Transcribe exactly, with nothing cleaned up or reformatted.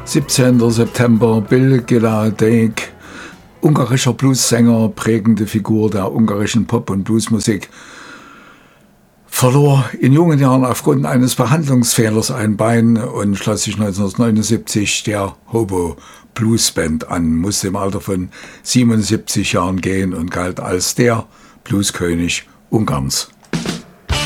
siebzehnter September, Bill Gilladek, ungarischer Bluessänger, prägende Figur der ungarischen Pop- und Bluesmusik, verlor in jungen Jahren aufgrund eines Behandlungsfehlers ein Bein und schloss sich neunzehnhundertneunundsiebzig der Hobo Blues Band an, musste im Alter von siebenundsiebzig Jahren gehen und galt als der Blueskönig Ungarns.